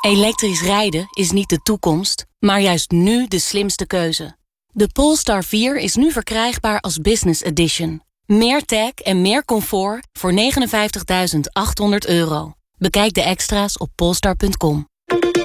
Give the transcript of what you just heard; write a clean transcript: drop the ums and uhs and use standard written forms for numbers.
Elektrisch rijden is niet de toekomst, maar juist nu de slimste keuze. De Polestar 4 is nu verkrijgbaar als Business Edition. Meer tech en meer comfort voor €59.800. Bekijk de extra's op polestar.com.